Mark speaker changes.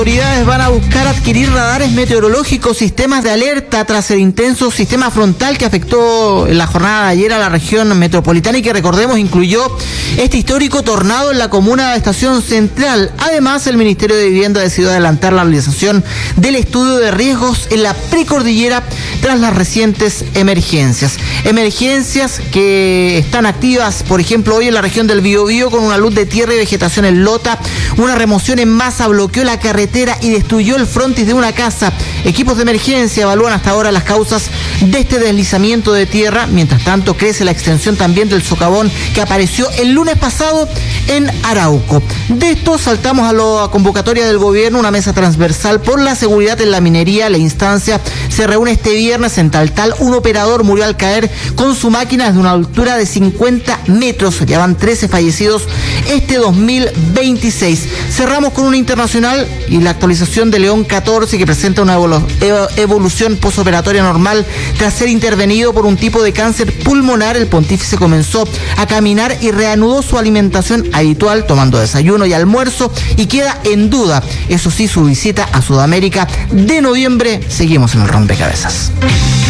Speaker 1: Autoridades van a buscar adquirir radares meteorológicos, sistemas de alerta tras el intenso sistema frontal que afectó en la jornada de ayer a la región metropolitana y que, recordemos, incluyó este histórico tornado en la comuna de Estación Central. Además, el Ministerio de Vivienda decidió adelantar la realización del estudio de riesgos en la precordillera tras las recientes emergencias. Emergencias que están activas, por ejemplo, hoy en la región del Biobío con una luz de tierra y vegetación en Lota. Una remoción en masa bloqueó la carretera y destruyó el frontis de una casa. Equipos de emergencia evalúan hasta ahora las causas de este deslizamiento de tierra. Mientras tanto, crece la extensión también del socavón que apareció el lunes pasado en Arauco. De esto saltamos a la convocatoria del gobierno, una mesa transversal por la seguridad en la minería. La instancia se reúne este viernes en Taltal. Un operador murió al caer con su máquina desde una altura de 50 metros. Ya van 13 fallecidos este 2026. Cerramos con una internacional y la actualización de León 14, que presenta una evolución posoperatoria normal tras ser intervenido por un tipo de cáncer pulmonar. El pontífice comenzó a caminar y reanudó su alimentación habitual, tomando desayuno y almuerzo, y queda en duda, eso sí, su visita a Sudamérica de noviembre. Seguimos en el rompecabezas.